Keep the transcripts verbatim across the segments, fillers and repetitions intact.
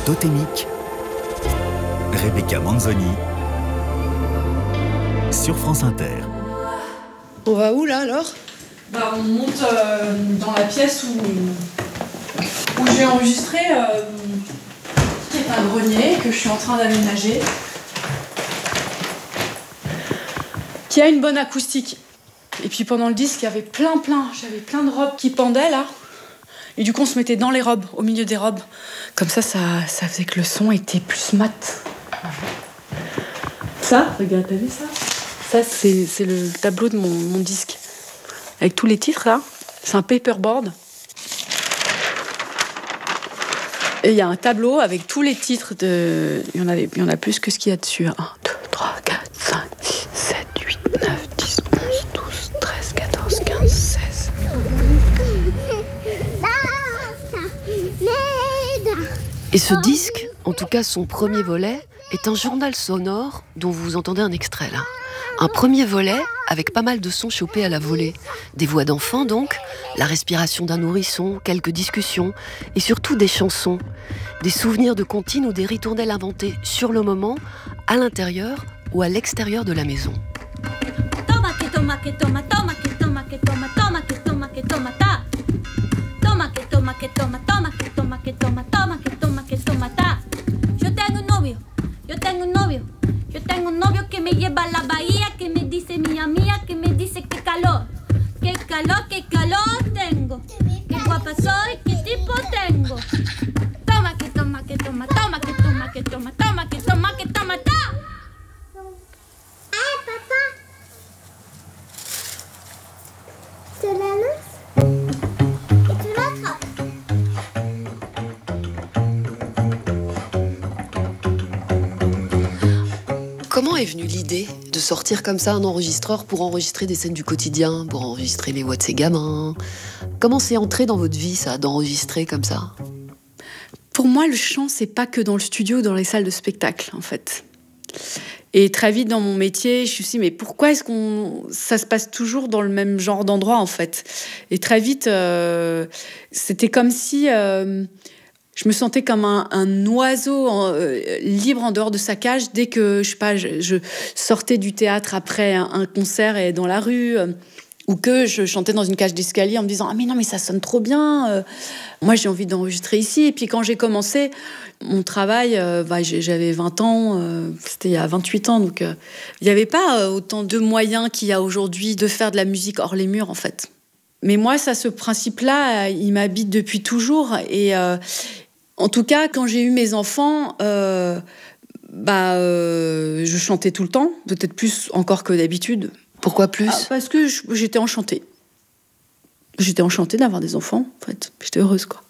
totémique, Rebecca Manzoni, sur France Inter. On va où là alors ? Bah, on monte euh, dans la pièce où, où j'ai enregistré, euh, qui est un grenier que je suis en train d'aménager, qui a une bonne acoustique. Et puis pendant le disque, il y avait plein, plein, j'avais plein de robes qui pendaient là. Et du coup, on se mettait dans les robes, au milieu des robes. Comme ça, ça, ça faisait que le son était plus mat. Ça, regarde, t'as vu ça ? Ça, c'est, c'est le tableau de mon, mon disque. Avec tous les titres, là. C'est un paperboard. Et il y a un tableau avec tous les titres de... Il y en a, il y en a plus que ce qu'il y a dessus. un, deux, trois, quatre, cinq, six, sept, huit, neuf, dix, onze, douze, treize, quatorze, quinze, seize. Et ce disque, en tout cas son premier volet, est un journal sonore dont vous entendez un extrait là. Un premier volet avec pas mal de sons chopés à la volée. Des voix d'enfants donc, la respiration d'un nourrisson, quelques discussions et surtout des chansons. Des souvenirs de comptines ou des ritournelles inventés sur le moment, à l'intérieur ou à l'extérieur de la maison. Toma que toma que toma, toma que toma que toma, toma que toma que toma ta. Toma que toma que toma, toma que toma que toma, toma que toma que toma ta. Yo tengo un novio, yo tengo un novio. Yo tengo un novio que me lleva a la bahía, que me dice mía mía, que me dice qué calor, qué calor, qué calor tengo, qué guapa soy, qué tipo tengo. Toma que toma que toma, toma que toma que toma, toma que toma que toma ta. Eh papa, tu l'annonces et tu l'attrapes. Comment est venue l'idée de sortir comme ça un enregistreur pour enregistrer des scènes du quotidien, pour enregistrer les voix de ses gamins ? Comment c'est entré dans votre vie, ça, d'enregistrer comme ça ? Pour moi, le chant, c'est pas que dans le studio ou dans les salles de spectacle, en fait. Et très vite, dans mon métier, je me suis dit, mais pourquoi est-ce qu'on... ça se passe toujours dans le même genre d'endroit, en fait ? Et très vite, euh, c'était comme si... Euh, je me sentais comme un, un oiseau en, euh, libre en dehors de sa cage dès que je sais pas, je, je sortais du théâtre après un, un concert et dans la rue, euh, ou que je chantais dans une cage d'escalier en me disant ah mais non mais ça sonne trop bien. Euh, moi j'ai envie d'enregistrer ici. Et puis quand j'ai commencé mon travail, euh, bah, j'avais vingt ans, euh, c'était il y a vingt-huit ans, donc il euh, n'y avait pas euh, autant de moyens qu'il y a aujourd'hui de faire de la musique hors les murs en fait. Mais moi ça, ce principe-là, il m'habite depuis toujours et euh, en tout cas, quand j'ai eu mes enfants, euh, bah, euh, je chantais tout le temps, peut-être plus encore que d'habitude. Pourquoi plus ? Ah, parce que je, j'étais enchantée. J'étais enchantée d'avoir des enfants, en fait. J'étais heureuse, quoi.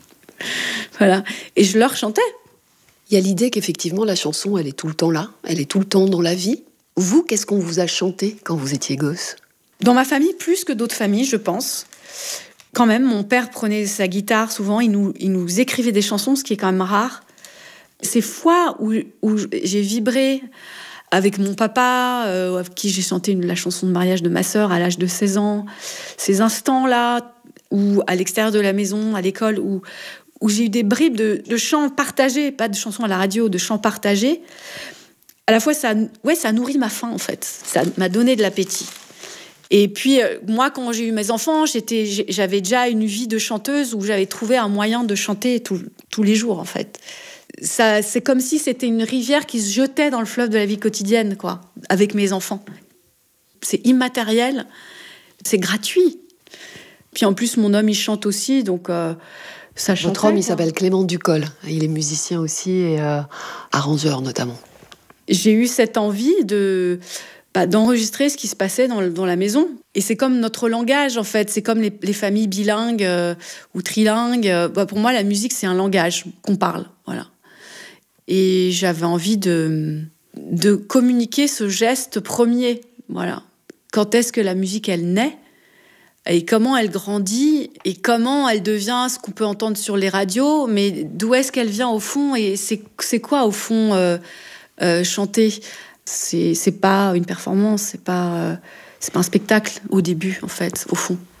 Voilà. Et je leur chantais. Il y a l'idée qu'effectivement, la chanson, elle est tout le temps là, elle est tout le temps dans la vie. Vous, qu'est-ce qu'on vous a chanté quand vous étiez gosse ? Dans ma famille, plus que d'autres familles, je pense. Quand même, mon père prenait sa guitare, souvent, il nous, il nous écrivait des chansons, ce qui est quand même rare. Ces fois où, où j'ai vibré avec mon papa, euh, avec qui j'ai chanté une, la chanson de mariage de ma sœur à l'âge de seize ans, ces instants-là, où à l'extérieur de la maison, à l'école, où, où j'ai eu des bribes de, de chants partagés, pas de chansons à la radio, de chants partagés, à la fois, ça, ouais, ça nourrit ma faim, en fait. Ça m'a donné de l'appétit. Et puis, euh, moi, quand j'ai eu mes enfants, j'étais, j'avais déjà une vie de chanteuse où j'avais trouvé un moyen de chanter tout, tous les jours, en fait. Ça, c'est comme si c'était une rivière qui se jetait dans le fleuve de la vie quotidienne, quoi, avec mes enfants. C'est immatériel, c'est gratuit. Puis en plus, mon homme, il chante aussi, donc euh, ça chantait. Votre homme, quoi. Il s'appelle Clément Ducol. Il est musicien aussi et euh, arrangeur, notamment. J'ai eu cette envie de... Bah, d'enregistrer ce qui se passait dans, dans la maison. Et c'est comme notre langage, en fait. C'est comme les, les familles bilingues euh, ou trilingues. Euh, bah, pour moi, la musique, c'est un langage qu'on parle. Voilà. Et j'avais envie de, de communiquer ce geste premier. Voilà. Quand est-ce que la musique, elle naît ? Et comment elle grandit ? Et comment elle devient ce qu'on peut entendre sur les radios ? Mais d'où est-ce qu'elle vient, au fond ? Et c'est, c'est quoi, au fond, euh, euh, chanter ? C'est, c'est pas une performance, c'est pas, euh, c'est pas un spectacle au début, en fait, au fond.